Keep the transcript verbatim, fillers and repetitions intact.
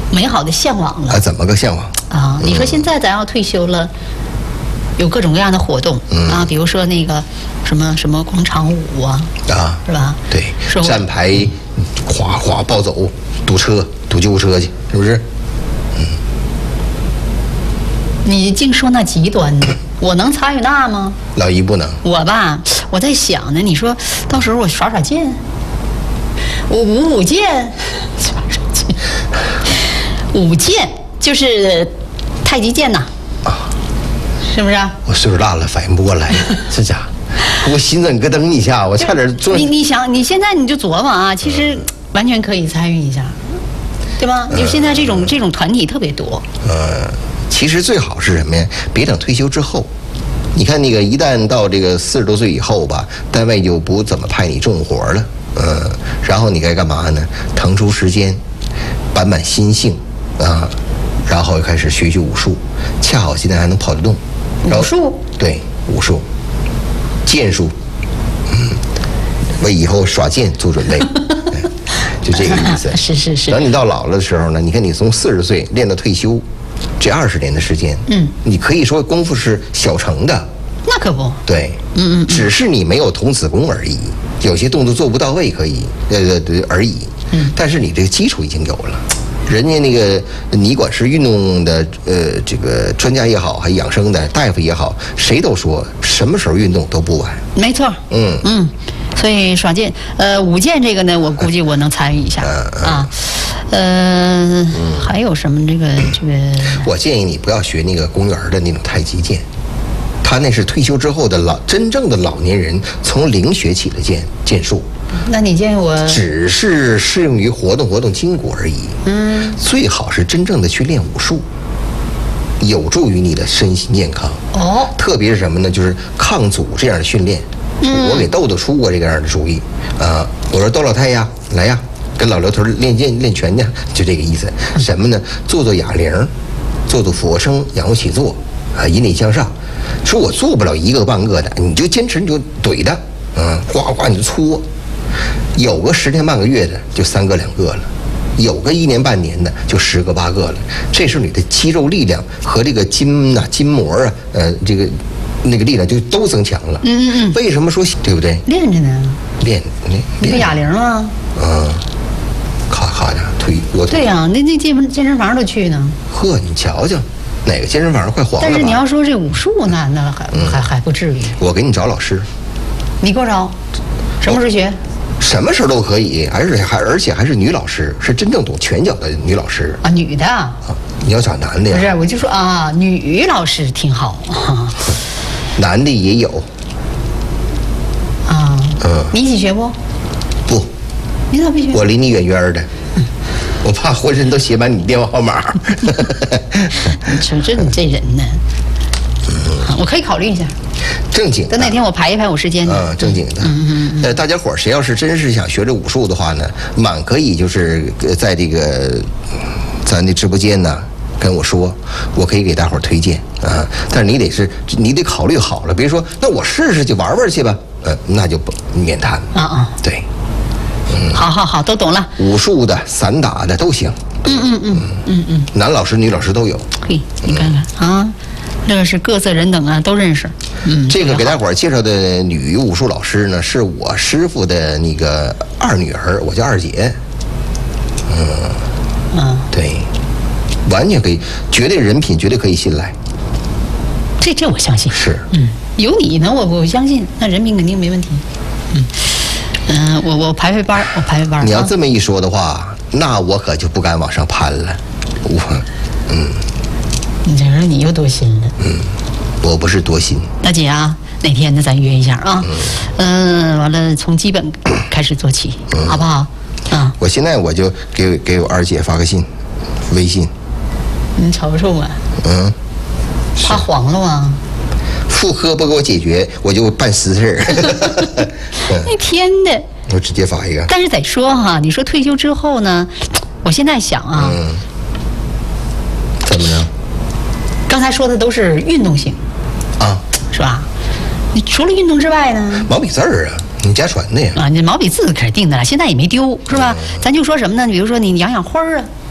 美好的向往了。 啊，怎么个向往？ 啊，你说现在咱要退休了，有各种各样的活动、嗯、啊，比如说那个什么什么广场舞啊， 啊， 是吧？ 对，站牌哗哗暴走，堵车堵救护车去，是不是？嗯。 你净说那极端的，我能参与那吗？ 老姨不能。 我吧，我在想呢，你说到时候我耍耍剑，我舞舞剑，耍耍剑，舞剑就是太极剑呐。啊，是不是啊？ 我岁数大了，反应不过来，这家伙，我心整咯噔一下，我差点做。 你你想，你现在你就琢磨啊，其实完全可以参与一下，对吧？就现在这种、嗯、这种团体特别多。 呃，其实最好是什么呀？别等退休之后。你看那个，一旦到这个四十多岁以后吧，单位就不怎么派你重活了，嗯，然后你该干嘛呢？腾出时间，板板心性啊，然后开始学习武术，恰好现在还能跑得动。 武术？ 对，武术，剑术，嗯，为以后耍剑做准备，就这个意思。 是是是。 等你到老了的时候呢，你看你从四十岁练到退休。这二十年的时间，嗯，你可以说功夫是小成的， 那可不， 对，嗯嗯，只是你没有童子功而已，有些动作做不到位可以，呃对而已，嗯，但是你这个基础已经有了，人家那个你管是运动的呃这个专家也好，还养生的大夫也好，谁都说什么时候运动都不晚， 没错，嗯嗯。所以耍剑，呃，舞剑这个呢，我估计我能参与一下啊，呃，嗯、还有什么这个这个？ 我建议你不要学那个公园的那种太极剑，他那是退休之后的老真正的老年人从零学起的剑剑术。 那你建议我？ 只是适用于活动活动筋骨而已。嗯，最好是真正的去练武术，有助于你的身心健康。哦，特别是什么呢？就是抗阻这样的训练。嗯，我给豆豆出过这个样的主意，啊，我说豆老太呀，来呀，跟老刘头练剑练拳去，就这个意思。什么呢？做做哑铃，做做俯卧撑、仰卧起坐，啊，引体向上。说我做不了一个半个的，你就坚持，你就怼他，嗯，呱呱你就搓，有个十天半个月的就三个两个了，有个一年半年的就十个八个了。这时候你的肌肉力量和这个筋呐、筋膜啊，呃，这个。那个力量就都增强了。嗯嗯嗯。为什么说对不对？ 练着呢。 练练。 你不哑铃吗？ 嗯。咔咔的推我。 对呀、啊，那那健健身房都去呢。 呵，你瞧瞧，哪个健身房快黄了吧？ 但是你要说这武术那那还、嗯、还还不至于。 我给你找老师。 你给我找。什么时候学？ 什么时候都可以，而且还而且还是女老师，是真正懂拳脚的女老师。 啊，女的。啊， 你要找男的呀？ 不是，我就说啊，女老师挺好。啊男的也有， 啊，嗯，你一起学不？ 不， 你咋不学？ 我离你远远的，我怕浑身都写满你电话号码。 你瞅瞅你这人呢，嗯，我可以考虑一下。 正经的， 等哪天我排一排我时间。 啊，正经的。嗯嗯。呃，大家伙儿谁要是真是想学这武术的话呢，满可以就是在这个咱的直播间呢。跟我说，我可以给大伙儿推荐啊，但是你得是，你得考虑好了，别说那我试试去玩玩去吧，呃，那就不免谈啊啊， 对， 嗯，好好好，都懂了， 武术的、散打的都行， 嗯嗯嗯嗯嗯， 男老师、女老师都有， 嘿，你看看啊，这个是各色人等啊，都认识，嗯， 这个给大伙儿介绍的女武术老师呢，是我师傅的那个二女儿，我叫二姐，嗯嗯，对。完全可以，绝对人品，绝对可以信赖。 这这我相信。 是， 嗯，有你呢，我我相信，那人品肯定没问题。嗯，嗯、呃，我我排排班，我排排班。 你要这么一说的话，啊、那我可就不敢往上攀了。我，嗯。 你这人你又多心了。 嗯，我不是多心。 大姐啊，哪天呢咱约一下啊？嗯，呃、完了从基本开始做起，嗯、好不好？啊， 我现在我就给给我二姐发个信，微信。 你瞅瞅啊，嗯，怕黄了吗？ 妇科不给我解决，我就办私事儿。 那天的， 我直接发一个。 但是得说哈，你说退休之后呢，我现在想啊，嗯， 怎么着？ 刚才说的都是运动性， 啊， 是吧？你除了运动之外呢？ 毛笔字儿啊，你家传的呀？ 啊，你毛笔字肯定的了，现在也没丢，是吧？嗯、咱就说什么呢？比如说你养养花啊。